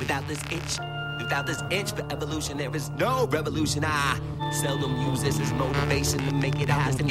Without this itch for evolution, there is no revolution. I seldom use this as motivation to make it out.